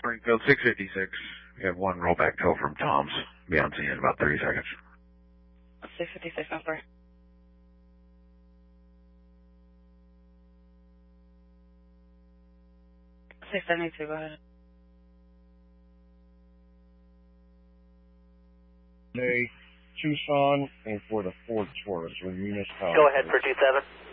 Springfield 656. We have one rollback tow from Tom's. Be on scene in about 30 seconds. 656 number. 672, go ahead. Tucson and for the Ford Taurus. Go ahead for 27.